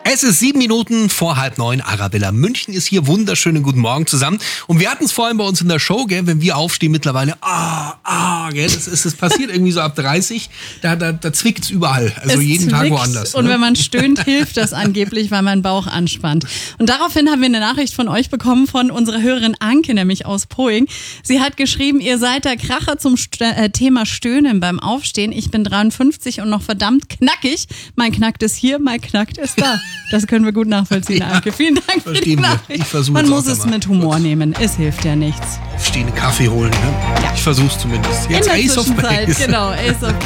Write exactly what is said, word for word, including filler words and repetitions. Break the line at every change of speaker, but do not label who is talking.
Es ist sieben Minuten vor halb neun. Arabella München ist hier. Wunderschönen guten Morgen zusammen. Und wir hatten es vorhin bei uns in der Show, gell, wenn wir aufstehen mittlerweile, ah, ah, gell, das, ist, das passiert irgendwie so ab dreißig, da, da, da zwickt es überall. Also
es
jeden
zwickt,
Tag woanders.
Und
ne?
wenn man stöhnt, hilft das angeblich, weil mein Bauch anspannt. Und daraufhin haben wir eine Nachricht von euch bekommen, von unserer Hörerin Anke, nämlich aus Poing. Sie hat geschrieben, ihr seid der Kracher zum St- äh, Thema Stöhnen beim Aufstehen. Ich bin dreiundfünfzig und noch verdammt knackig. Mein knackt ist hier, mein knackt ist da. Das können wir gut nachvollziehen,
Ja,
Anke. Vielen Dank für die
verstehen wir.
Nachricht.
Ich versuch's
Man
auch
muss es
einmal.
mit Humor nehmen. Es hilft ja nichts.
Aufstehen, Kaffee holen. Ne?
Ja.
Ich versuch's zumindest.
In
Jetzt
der
Ace of
Zwischenzeit,
Base.
genau, Ace of